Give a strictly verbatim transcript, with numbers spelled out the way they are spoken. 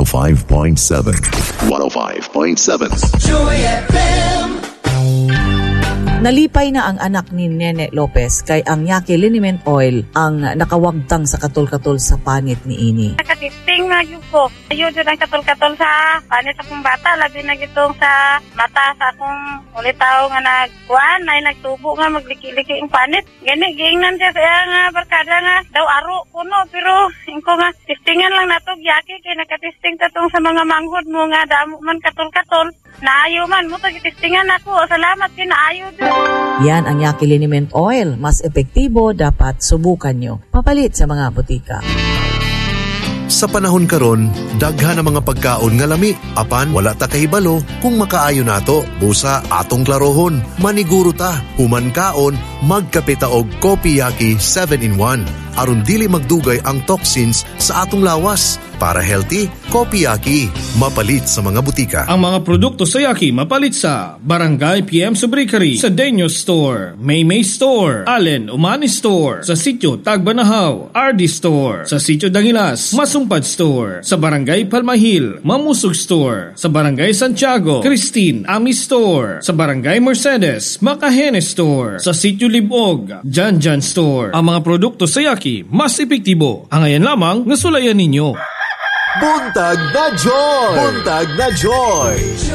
oh five point seven. one oh five point seven. Joy F M. Nalipay na ang anak ni Nene Lopez kay ang Yaqui Liniment Oil ang nakawagtang sa katol-katol sa panit ni ini. Nakatisting na yun po. Ayun yun ang katol-katol sa panit akong bata. Labi na gitong sa mata sa akong ulitaw nga nagkuhan ay nagtubo nga magliki-liki ang panit. Gani, giingnan siya sa nga barkada nga daw aro kuno. Pero ko nga tistingan lang natog Yaqui kay nakatisting tatong sa mga manghod mo nga damo man katol-katol. Naayo man mo tagitistingan ako. Salamat din naayo din. Yan ang Yaqui Liniment Oil. Mas epektibo, dapat subukan nyo. Papalit sa mga butika. Sa panahon karon, daghan ang mga pagkaon nga lami. Apan wala ta kahibalo kung makaayo nato. Busa atong klarohon, maniguro ta. Human kaon, magkape ta og Kopi Yaqui seven in one. Aron dili magdugay ang toxins sa atong lawas. Para healthy, Kopi Yaqui. Mapalit sa mga butika. Ang mga produkto sa Yaqui mapalit sa Barangay P M Subricary, sa Denyo Store, Maymay Store, Allen Umani Store, sa Sitio Tagbanahaw, R D Store, sa Sitio Dangilas, Masumpad Store, sa Barangay Palmahil, Mamusog Store, sa Barangay Santiago, Christine Ami Store, sa Barangay Mercedes, Makahene Store, sa Sitio Libog, Janjan Store. Ang mga produkto sa Yaqui mas epektibo. Ang ayan lamang nasulayan ninyo. Buntag na Joy! Buntag na Joy!